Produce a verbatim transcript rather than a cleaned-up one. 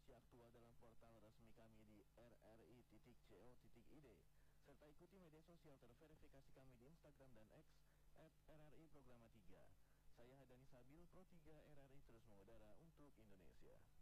informasi aktual dalam portal resmi kami di r r i titik co titik i d, serta ikuti media sosial terverifikasi kami di Instagram dan X at r r i programa tiga. Saya Hadani Sabil, Pro tiga R R I terus mengudara untuk Indonesia.